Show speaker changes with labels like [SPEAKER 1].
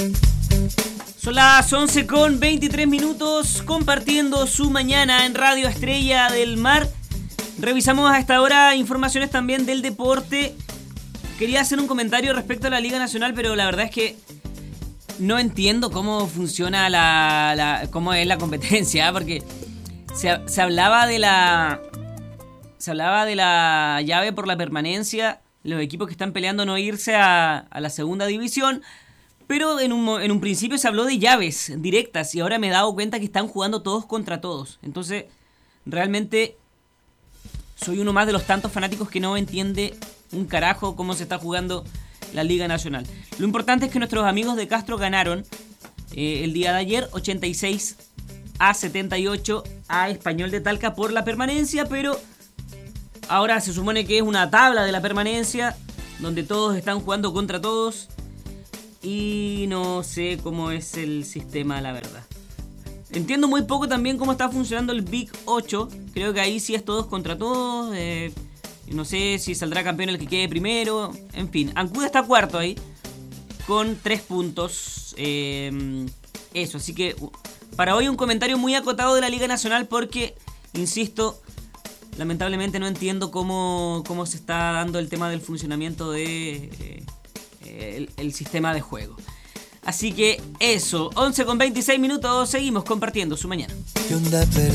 [SPEAKER 1] Son las 11:23, compartiendo su mañana en Radio Estrella del Mar. Revisamos a esta hora informaciones también del deporte. Quería hacer un comentario respecto a la Liga Nacional, pero la verdad es que no entiendo cómo funciona cómo es la competencia, porque se hablaba de la llave por la permanencia, los equipos que están peleando no irse a la segunda división. Pero en un principio se habló de llaves directas y ahora me he dado cuenta que están jugando todos contra todos. Entonces, realmente soy uno más de los tantos fanáticos que no entiende un carajo cómo se está jugando la Liga Nacional. Lo importante es que nuestros amigos de Castro ganaron el día de ayer 86-78 a Español de Talca por la permanencia, pero ahora se supone que es una tabla de la permanencia donde todos están jugando contra todos. Y no sé cómo es el sistema, la verdad. Entiendo muy poco también cómo está funcionando el Big 8. Creo que ahí sí es todos contra todos. No sé si saldrá campeón el que quede primero. En fin, Ancuda está cuarto ahí con 3 puntos. Eso, así que para hoy un comentario muy acotado de la Liga Nacional porque, insisto, lamentablemente no entiendo cómo se está dando el tema del funcionamiento de... El sistema de juego. Así que eso, 11:26, seguimos compartiendo su mañana.